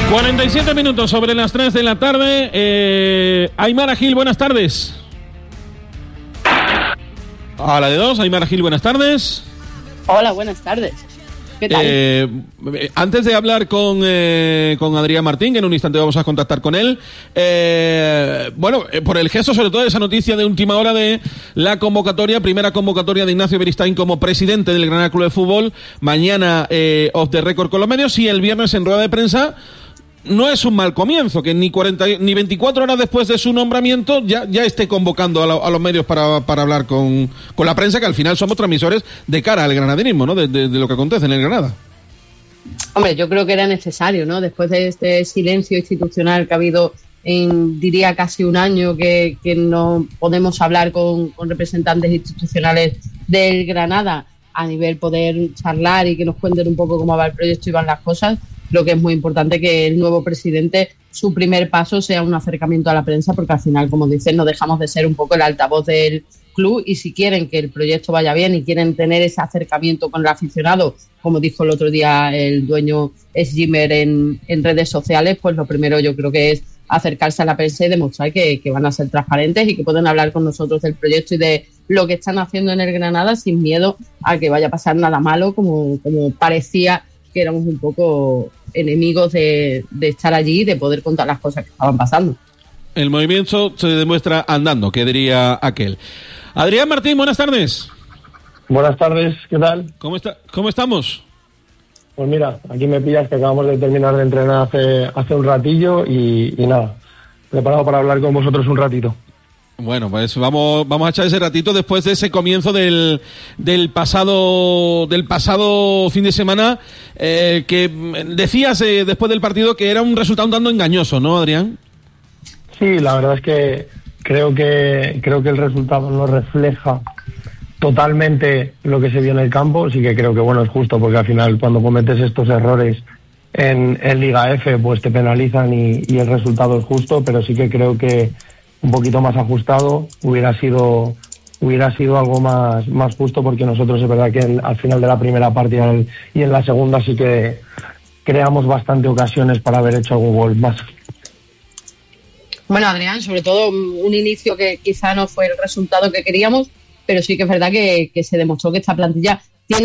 47 minutos sobre las 3 de la tarde. Aimara Gil, buenas tardes. A la de 2, Aimara Gil, buenas tardes. Hola, buenas tardes. ¿Qué tal? Antes de hablar con Adrián Martín, que en un instante vamos a contactar con él, por el gesto sobre todo de esa noticia de última hora de la convocatoria, primera convocatoria de Ignacio Beristain como presidente del Granada Club de Fútbol, mañana off the record con los medios, y el viernes en rueda de prensa. No es un mal comienzo que ni 24 horas después de su nombramiento ya esté convocando a los medios para hablar con la prensa, que al final somos transmisores de cara al granadinismo, ¿no? De lo que acontece en el Granada. Hombre, yo creo que era necesario, ¿no? Después de este silencio institucional que ha habido diría casi un año que no podemos hablar con representantes institucionales del Granada a nivel poder charlar y que nos cuenten un poco cómo va el proyecto y van las cosas. Creo que es muy importante que el nuevo presidente, su primer paso sea un acercamiento a la prensa, porque al final, como dicen, no dejamos de ser un poco el altavoz del club, y si quieren que el proyecto vaya bien y quieren tener ese acercamiento con el aficionado, como dijo el otro día el dueño Schimmer en redes sociales, pues lo primero yo creo que es acercarse a la prensa y demostrar que van a ser transparentes y que pueden hablar con nosotros del proyecto y de lo que están haciendo en el Granada sin miedo a que vaya a pasar nada malo, como parecía que éramos un poco enemigos de estar allí y de poder contar las cosas que estaban pasando. El movimiento se demuestra andando, que diría aquel. Adrián Martín, buenas tardes. Buenas tardes, ¿qué tal? ¿Cómo estamos? Pues mira, aquí me pillas que acabamos de terminar de entrenar hace un ratillo y nada, preparado para hablar con vosotros un ratito. Bueno, pues vamos a echar ese ratito después de ese comienzo del pasado fin de semana, que decías después del partido que era un resultado un tanto engañoso, ¿no, Adrián? Sí, la verdad es que creo que el resultado no refleja totalmente lo que se vio en el campo. Sí que creo que bueno, es justo, porque al final cuando cometes estos errores en Liga F pues te penalizan y el resultado es justo, pero sí que creo que un poquito más ajustado hubiera sido algo más justo, porque nosotros es verdad que al final de la primera parte y en la segunda sí que creamos bastante ocasiones para haber hecho algún gol más. Bueno, Adrián, sobre todo un inicio que quizá no fue el resultado que queríamos, pero sí que es verdad que se demostró que esta plantilla